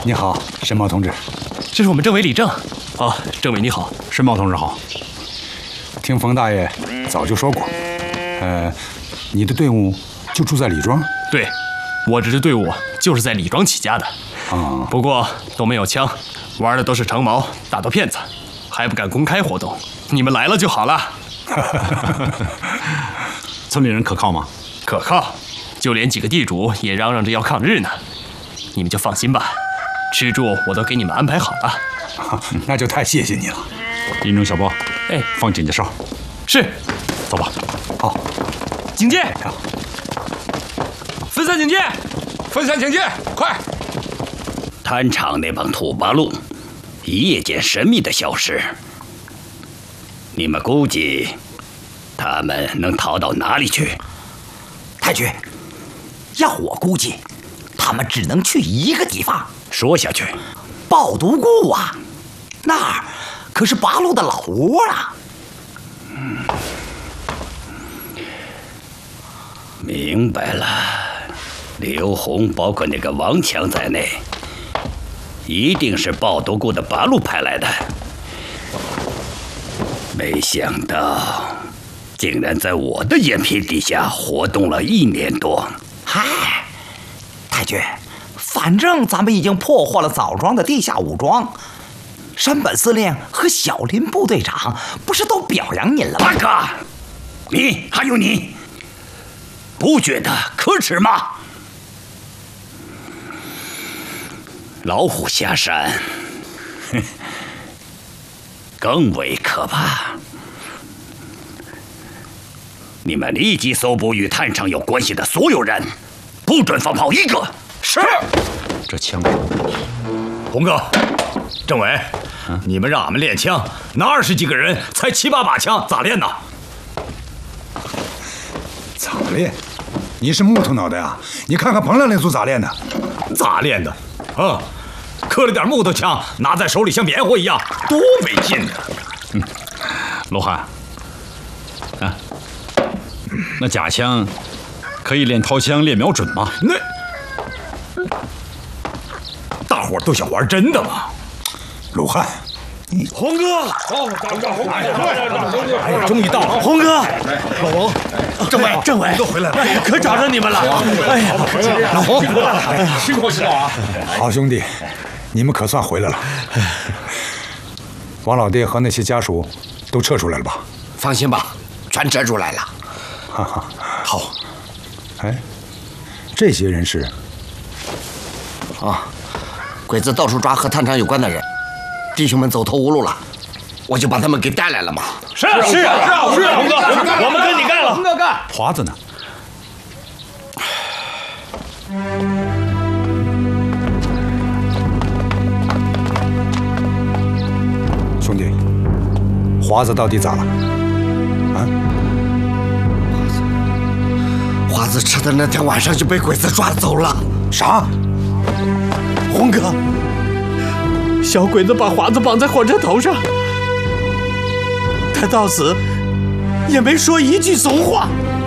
你好，申茂同志。 这是我们政委李正。哦，政委你好， 申茂同志好。听冯大爷早就说过，你的队伍就住在李庄。 对，我这支队伍就是在李庄起家的。不过都没有枪，玩的都是长矛，大刀片子，还不敢公开活动。你们来了就好了。 村里人可靠吗？ 可靠，就连几个地主也嚷嚷着要抗日呢。你们就放心吧，吃住我都给你们安排好了。 那就太谢谢你了。林中小包，放警戒哨。 是， 走吧。好， 警戒，分散警戒， 分散警戒，快！ 滩场那帮土八路，一夜间神秘的消失。你们估计他们能逃到哪里去？ 太君，要我估计，他们只能去一个地方。 说下去。 抱独固啊，那儿可是八路的老窝啊。 明白了，刘洪包括那个王强在内，一定是抱独固的八路派来的。没想到，竟然在我的眼皮底下活动了1年多。 嗨，太君，反正咱们已经破获了枣庄的地下武装，山本司令和小林部队长不是都表扬您了吗？ 大哥，你还有你，不觉得可耻吗？老虎下山，更为可怕。你们立即搜捕与探长有关系的所有人，不准放炮一个。 是。 这枪， 洪哥，政委，你们让俺们练枪，那20几个人才7、8把枪，咋练呢？ 咋练？你是木头脑袋啊！你看看彭亮那组咋练的？ 咋练的？刻了点木头枪，拿在手里像棉花一样，多没劲啊！ 罗汉，那假枪可以练掏枪、练瞄准吗？ 那大伙都想玩真的吗？ 鲁汉， 洪哥，终于到了！ 洪哥，老洪，政委都回来了， 可找着你们了！哎呀， 老洪，辛苦辛苦啊！ 好兄弟，你们可算回来了。王老爹和那些家属都撤出来了吧？ 放心吧，全撤出来了。 好。这些人是鬼子到处抓和探长有关的人，弟兄们走投无路了，我就把他们给带来了嘛。 是啊，洪哥，我们跟你干了。洪哥干。 华子呢？兄弟，华子到底咋了？ 华子吃的那天晚上就被鬼子抓走了。 啥？ 洪哥，小鬼子把华子绑在火车头上，他到死也没说一句怂话。